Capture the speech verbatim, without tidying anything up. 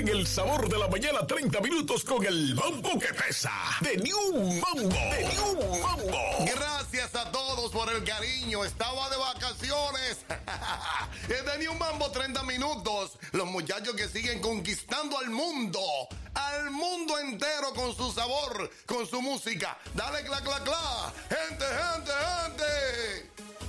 en el sabor de la mañana treinta minutos con el mambo que pesa. De New Mambo. De New Mambo. Gracias a todos por el cariño. Estaba de vacaciones. Es de New Mambo treinta minutos. Los muchachos que siguen conquistando al mundo. Al mundo entero con su sabor, con su música. Dale, cla, cla, cla. Gente, gente, gente.